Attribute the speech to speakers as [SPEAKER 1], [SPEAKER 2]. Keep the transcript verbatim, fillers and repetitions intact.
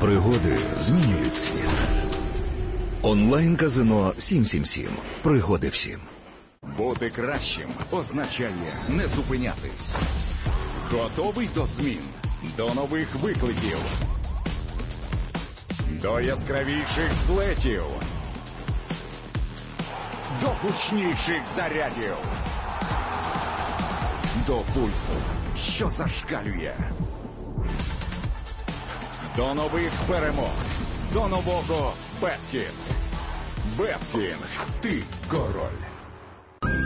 [SPEAKER 1] Пригоди змінюють світ. Онлайн-казино сім сім сім. Пригоди всім.
[SPEAKER 2] Бути кращим означає не зупинятись. Готовий до змін, до нових викликів, до яскравіших злетів, до гучніших зарядів, до пульсу, що зашкалює, до нових перемог, до нового Беткінг. Беткінг. Ти король.